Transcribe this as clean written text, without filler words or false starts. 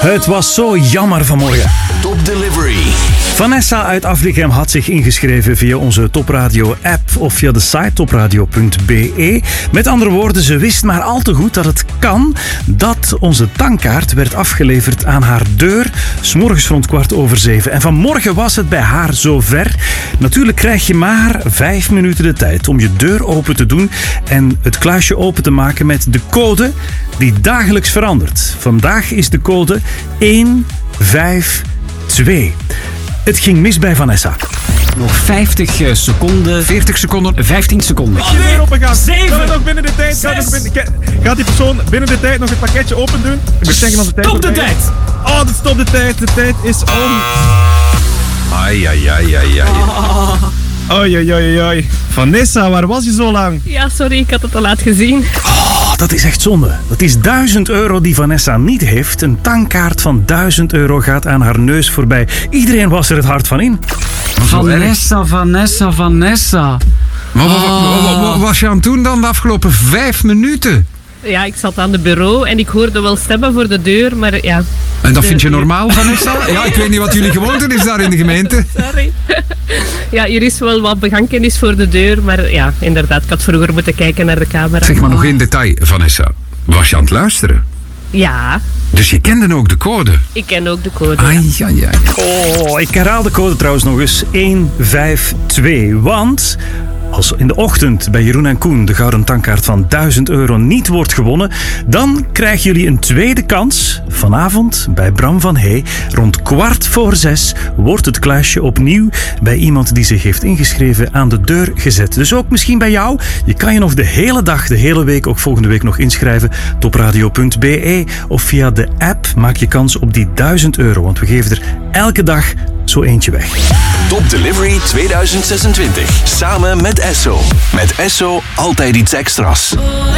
Het was zo jammer vanmorgen. Top Delivery. Vanessa uit Aflichem had zich ingeschreven via onze Topradio-app of via de site topradio.be. Met andere woorden, ze wist maar al te goed dat het kan dat onze tankkaart werd afgeleverd aan haar deur 's morgens rond 7:15. En vanmorgen was het bij haar zover. Natuurlijk krijg je maar 5 minuten de tijd om je deur open te doen en het kluisje open te maken met de code die dagelijks verandert. Vandaag is de code 152. Het ging mis bij Vanessa. Nog 50 seconden. 40 seconden. 15 seconden. Als je deur open gaat, 7, kan het nog binnen de tijd. Gaat die persoon binnen de tijd nog het pakketje open doen? Ik moet zeggen dat de tijd Stop de voorbij is. tijd! Oh, dat stopt de tijd. De tijd is om. Ai. Oei, oei, oei, oei. Vanessa, waar was je zo lang? Ja, sorry, ik had het te laat gezien. Dat is echt zonde. Dat is €1000 die Vanessa niet heeft. Een tankkaart van €1000 gaat aan haar neus voorbij. Iedereen was er het hart van in. Vanessa. Maar wat was je aan het doen dan de afgelopen 5 minuten? Ja, ik zat aan het bureau en ik hoorde wel stemmen voor de deur, maar ja... En dat vind je normaal, Vanessa? Ja, ik weet niet wat jullie gewoonte is daar in de gemeente. Sorry. Ja, hier is wel wat begankenis voor de deur, maar ja, inderdaad, ik had vroeger moeten kijken naar de camera. Zeg maar nog één detail, Vanessa. Was je aan het luisteren? Ja, Dus je kende ook de code? ik ken ook de code. Ai. Oh, ik herhaal de code trouwens nog eens. 152. Want als in de ochtend bij Jeroen en Koen de gouden tankkaart van €1000 niet wordt gewonnen, dan krijgen jullie een tweede kans. Vanavond bij Bram van Hey, rond 5:15 wordt het kluisje opnieuw bij iemand die zich heeft ingeschreven aan de deur gezet. Dus ook misschien bij jou. Je kan je nog de hele dag, de hele week, ook volgende week nog inschrijven. Topradio.be of via de app maak je kans op die €1000. Want we geven er elke dag zo eentje weg. Top Delivery 2026. Samen met Esso. Met Esso altijd iets extra's.